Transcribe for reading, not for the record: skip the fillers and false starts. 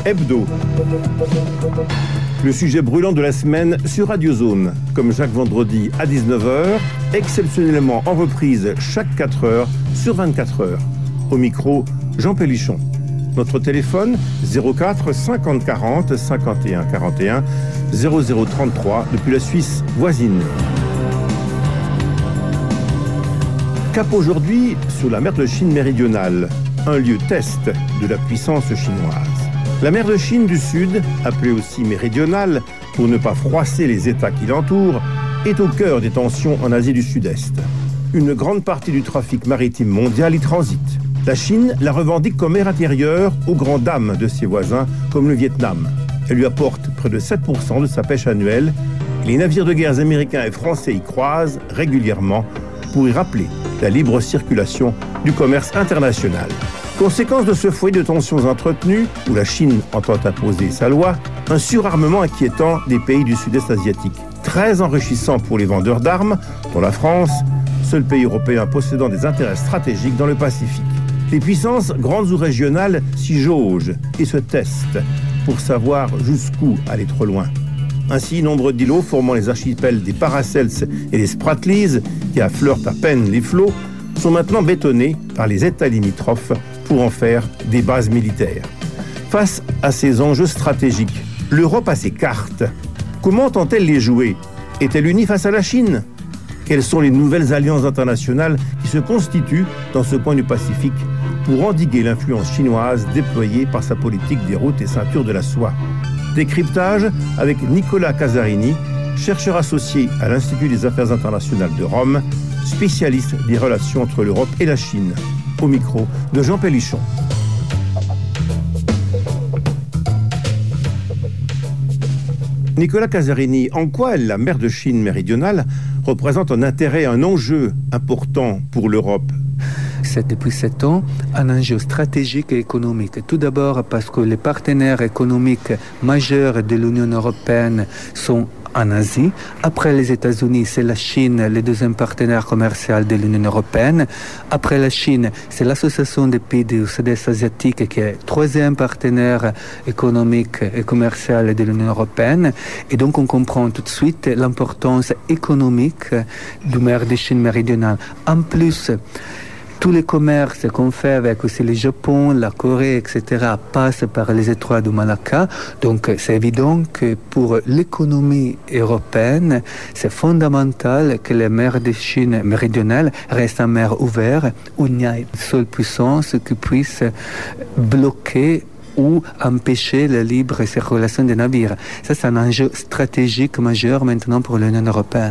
Hebdo. Le sujet brûlant de la semaine sur Radio Zone, comme chaque vendredi à 19h, exceptionnellement en reprise chaque 4 heures sur 24 heures. Au micro, Jean Pellichon. Notre téléphone 04 50 40 51 41 0033 depuis la Suisse voisine. Cap aujourd'hui sur la mer de Chine méridionale, un lieu test de la puissance chinoise. La mer de Chine du Sud, appelée aussi méridionale pour ne pas froisser les États qui l'entourent, est au cœur des tensions en Asie du Sud-Est. Une grande partie du trafic maritime mondial y transite. La Chine la revendique comme mer intérieure aux grandes dames de ses voisins, comme le Vietnam. Elle lui apporte près de 7% de sa pêche annuelle. Les navires de guerre américains et français y croisent régulièrement pour y rappeler la libre circulation du commerce international. Conséquence de ce foyer de tensions entretenues, où la Chine entend imposer sa loi, un surarmement inquiétant des pays du sud-est asiatique. Très enrichissant pour les vendeurs d'armes, dont la France, seul pays européen possédant des intérêts stratégiques dans le Pacifique. Les puissances, grandes ou régionales, s'y jaugent et se testent pour savoir jusqu'où aller trop loin. Ainsi, nombre d'îlots formant les archipels des Paracels et des Spratlys, qui affleurent à peine les flots, sont maintenant bétonnés par les États limitrophes pour en faire des bases militaires. Face à ces enjeux stratégiques, l'Europe a ses cartes. Comment entend-elle les jouer ? Est-elle unie face à la Chine ? Quelles sont les nouvelles alliances internationales qui se constituent dans ce coin du Pacifique pour endiguer l'influence chinoise déployée par sa politique des routes et ceintures de la soie ? Décryptage avec Nicolas Casarini, chercheur associé à l'Institut des Affaires internationales de Rome, spécialiste des relations entre l'Europe et la Chine. Au micro de Jean Pellichon. Nicolas Casarini, en quoi la mer de Chine méridionale représente un intérêt, un enjeu important pour l'Europe ? C'est depuis 7 ans un enjeu stratégique et économique. Tout d'abord parce que les partenaires économiques majeurs de l'Union européenne sont en Asie. Après les États-Unis, c'est la Chine, le deuxième partenaire commercial de l'Union européenne. Après la Chine, c'est l'Association des pays du Sud-Est asiatique qui est le troisième partenaire économique et commercial de l'Union européenne. Et donc on comprend tout de suite l'importance économique du mer de Chine méridionale. En plus, tous les commerces qu'on fait avec aussi le Japon, la Corée, etc., passent par les étroits du Malacca. Donc, c'est évident que pour l'économie européenne, c'est fondamental que la mer de Chine méridionale reste une mer ouverte où il n'y a une seule puissance qui puisse bloquer ou empêcher la libre circulation des navires. Ça, c'est un enjeu stratégique majeur maintenant pour l'Union européenne.